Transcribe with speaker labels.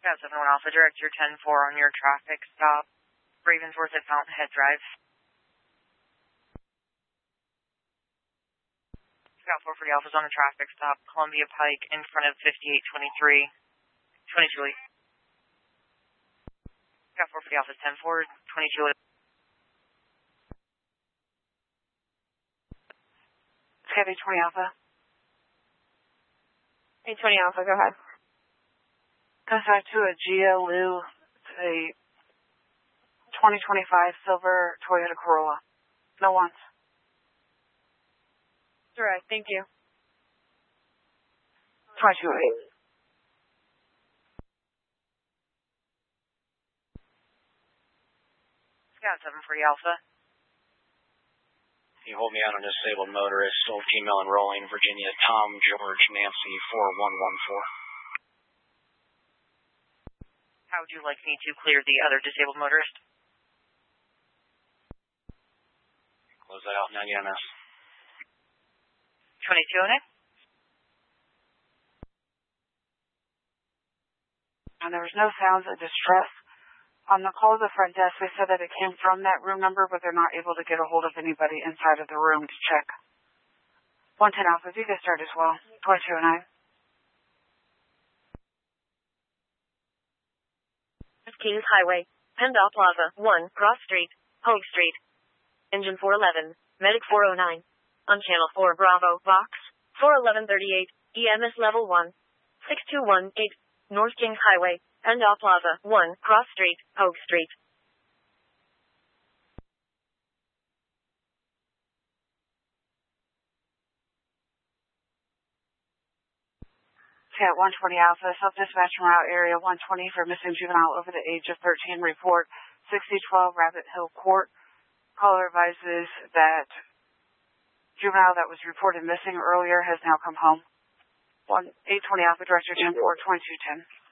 Speaker 1: Scout 7-1 Alpha, direct your 10-4 on your traffic stop. Ravensworth at Fountainhead Drive. Scout 4 for the Alpha's on a traffic stop. Columbia Pike in front of 5823. 22 late. Scout 4 for the Alpha's 10-4, 22 late. Scout 820 Alpha.
Speaker 2: 820 Alpha, go ahead.
Speaker 1: Comes back to a GLU. It's a 2025 silver Toyota Corolla. No ones.
Speaker 2: Direct, thank you.
Speaker 1: 22-8. Scout 7 for Alpha.
Speaker 3: You hold me out on a disabled motorist, still female enrolling, Virginia, Tom, George, Nancy, 4114.
Speaker 1: How would you like me to clear the other disabled motorist?
Speaker 3: Close that out, 90 MS.
Speaker 1: 22 on it. And there was no sounds of distress. On the call to the front desk, they said that it came from that room number, but they're not able to get a hold of anybody inside of the room to check. 110 Alpha, you get started as well. 22 and 9.
Speaker 4: Kings Highway, Pendal Plaza, 1, Cross Street, Hogue Street. Engine 411, Medic 409. On Channel 4 Bravo, Vox, 41138, EMS Level 1, 6218, North Kings Highway, Pendal Plaza, 1, Cross Street, Hogue Street.
Speaker 1: Cat 120 Alpha, self-dispatch from route area 120 for missing juvenile over the age of 13. Report 6012 Rabbit Hill Court. Caller advises that juvenile that was reported missing earlier has now come home. 820 Alpha, Director 10-4, 2210.